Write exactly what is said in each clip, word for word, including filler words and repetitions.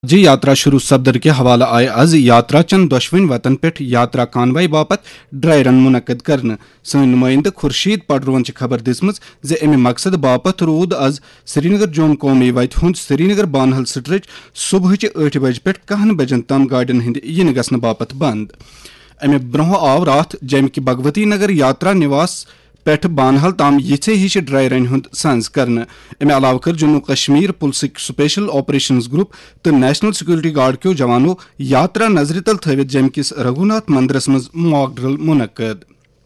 जी यात्रा शुरू सफदर के हवाला आए आज यात्रा चंद दशवन वतन पे यात्रा कानवाई बापत ड्राई रन मुनकद करने सन नुमाइंद खुर्शीद पडरोन खबर दिसम जे अमे मकसद बापत रूद आज श्रीनगर जोम कौमी वत हुंद श्रीनगर बानहल स्ट्रेच सुबह आठ बज पे कहन बजन तम गाड़ियन हंद इन गसन बापत बंद। अमे ब्रोह आव रात जम कि भगवती नगर यात्रा निवास पेठ बानहल ताम यिथे हिश ड्राई रन हुंद संज करने। अमे अलाव कर Jammu Kashmir police special operations group तो नेशनल सिक्योरिटी गार्ड क्यों जवानों यात्रा नजर तल थवित जम किस रघुनाथ मंदिरस मज मॉक ड्रिल मुनक्कद।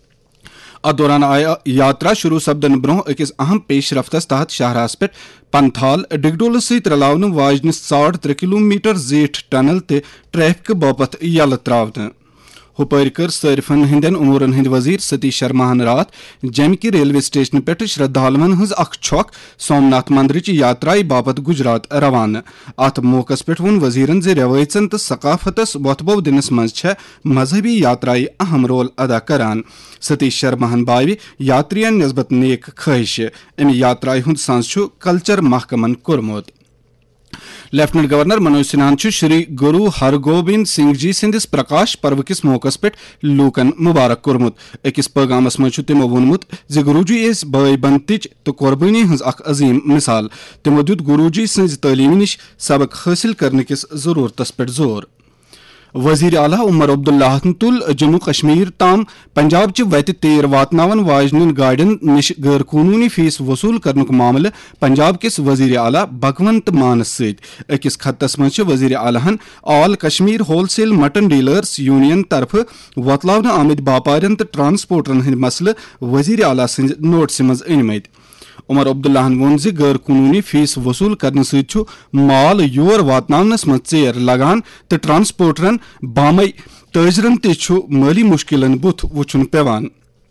अत दौरान आया यात्रा शुरू सपदन ब्रोह अकिस अहम पेश रफ्तस तहत शहरास पे पंथाल डिगडोल सत रलावन वाजन साढ़ त्रे किलोमीटर जेठ टनल ते ट्रैफिक बापत यल त्रावन। हुपर कर सारिफन हंदन उमूरन हंद वजीर सतीश शर्मा रात जम कि रेलवे स्टेशन पे श्रद्धालुवन हज अख छक सोमनाथ मंदिर यात्रा बापत गुजरात रवाना। अत मौकस पे वोन वजीरन जे रवायतन तो सकाफतस वतबो दिनस मज मजहबी यात्राई अहम रोल अदा करान। सतीश शर्मा बाव यात्रियन नस्बत नेक ख्वाहिश अमे यात्राई हुंद संज culture महकमन कोरमुत। Lieutenant governor Manoj सिन्हान Shri गुरु हरगोबिंद सिंह जी सिंदिस प्रकाश पर्व किस मौकस पे लूकन मुबारक कोरमुत। अकिस पैगामस मज तमो वोनमुत जे गुरुजी इस बाई बनतिच तो कुर्बानी हंज अख अजीम मिसाल। तमो दुत गुरुजी सज तालीम निश सबक हासिल करने किस जरूरतस पे जोर। वजीर आला उमर अब्दुल्लाह तुल जम्मू कश्मीर ताम पंजाब च वत तेर वातनावन वाजन गाड़ियन निश गैर कानूनी फीस वसूल करनुक मामले पंजाब किस वजीर आला भगवंत मानस सत अकिस खत्तस मज वजीर आलाहन all Kashmir wholesale mutton dealers union तरफ वतलावन आमद बापारन तो ट्रांसपोर्टरन हंद मसले वजीर आला सद नोटिस मज अनमत। उमर अब्दुल्लाहन वोन जे गैर कानूनी फीस वसूल करने सत माल योर वातनावनस मज चेर लगान तो ट्रांसपोर्टरन बामई तजरन तु माली मुश्किलन बुथ वुचुन पेवान।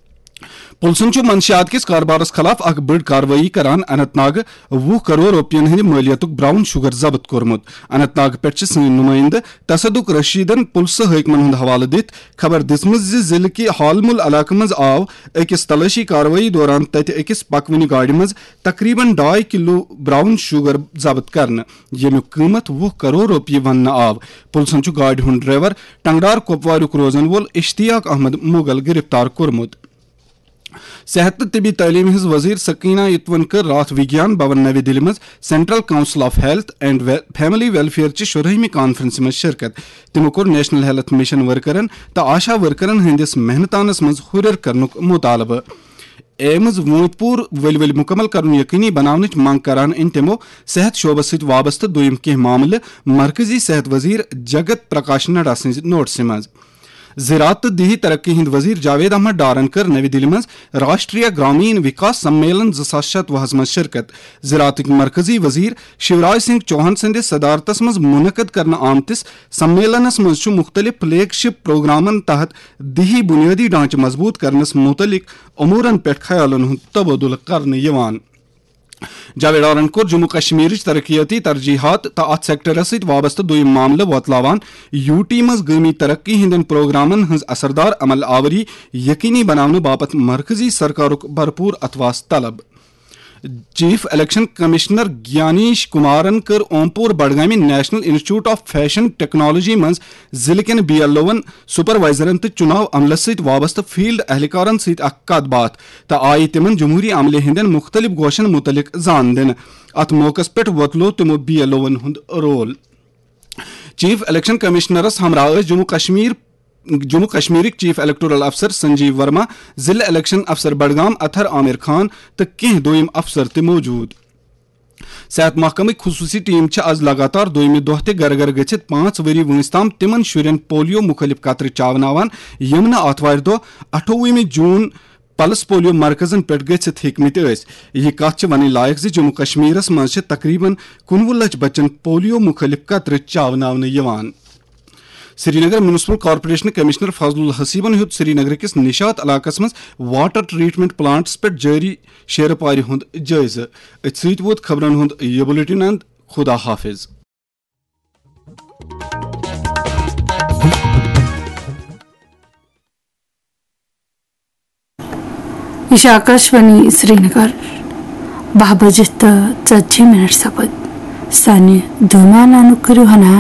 पुलिसन मंशियात किस कारोबारस खिलाफ अख बड़ कार्रवाई करान अनंतनाग वह करोड़ रुपयन हंद मालियतुक ब्राउन शुगर जब्त कोरमुत। अनंतनाग पे सन नुमाइंद तसदुक रशीदन पुलिस हाकिमन हंद हवाले दित खबर दिसम जिले कि हालमुल इलाक मज आव अकिस तलाशी कार्रवाई दौरान तत अकिस पकवनी गाड़ी मज तकरीबन ढाई किलो ब्राउन शुगर जब्त करने यमुक कीमत वह करोड़ रुपये वन आव। पुलिसन गाड़ी हुंद ड्राइवर टंगडार कुपवारुक रोजन वोल इश्तियाक अहमद मुगल गिरफ्तार कोरमुत। सेहत तो तबी तालीम हज वजीर सकीना इतवन कर रात विज्ञान भवन नवी दिल्ली मज central council of health and family welfare च शुरहमी कॉन्फ्रेंस मज शिरकत। तमो कोर नेशनल हेल्थ मिशन वर्करन तो आशा वर्करन हंदिस मेहनतानस मज हुरर करनुक मुतालबा। एमज वोतपुर वल वल मुकम्मल करन यकीनी बनावनच मांग करान इन तमो सेहत शोबस सत वाबस्त दोयम कह मामले मरकजी सेहत वजीर जगत प्रकाश नड्डा सज नोटिस मज। ज़राअत तो दीही तरक्की हिंद वजीर जावेद अहमद डारन कर नवी दिल्ली मज राष्ट्रीय ग्रामीण विकास सम्मेलन ज़सास शतवहस मज शिरकत। ज़राअत मरकजी वजीर शिवराज सिंह चौहान सदिस सदारतस मज मुनकद करना आमतिस सम्मेलनस मज मुख्तलिफ फ्लैगशिप प्रोग्रामन तहत दीही बुनियादी ढांचे मजबूत करनस मुतलिक अमूरन पे ख्यालन हुंद तबादुल करने यवान। जावेद डारन कोर जम्मू कश्मीर तरक्याती तरजीहात तो अत सेक्टरस सत वाबस्त दोयम मामले वतलावान यूटी मज गमी तरक्की हिंदन प्रोग्रामन हंज असरदार अमल आवरी यकीनी बनाने बापत मरकजी सरकारुक भरपूर अतवास तलब। चीफ इलेक्शन कमिश्नर ज्ञानीश कुमारन कर ओमपुर बडगामी national institute of fashion technology मज जिले के बी एल ओवन सुपरवाइजरन तो चुनाव अमलस सत वाबस्त फील्ड एहलकारन सत अख कत बात तो आई तिमन जमहूरी अमले हिंदन मुख्तलिफ गोशन मुतलिक जान दिन। अत मौकस पे वतलो तमो B L oven हुंद role. Chief election कमिश्नरस हमरा जम्मू कश्मीर जम्मू कश्मीर चीफ इलेक्टोरल अफसर संजीव वर्मा जिला इलेक्शन अफसर बडगाम अथर आमिर खान तो कह दोयम अफसर ते मौजूद। सेहत महकम खुसूसी टीम आज लगातार दोयमि दोह ते गर गर गछित पांच वरी वंस ताम तिमन शुरन पोलियो मुखलिफ कतर चावनावान यमन आतवार दो अठोवहमी जून पल्स पोलियो मरकजन पे गछित हेकमत यह कत वन लायक जम्मू कश्मीरस मज तकरीबन कुनवु लच Bachchan polio मुखलिफ Qatar चावनावन यवान। Srinagar municipal corporation commissioner Fazlul हसीबन हेत श्रीनगर किस निशात इलाकस मज वाटर ट्रीटमेंट प्लांट्स पे जारी शेरपारी हुंद जायजा। अत सत वोत खबरन हुंद यह बुलेटिन अंत। खुदा हाफिज। यह आकाशवाणी श्रीनगर बाह बजत चौथी मिनट सपद स्थानीय धुमान अनुकरू हना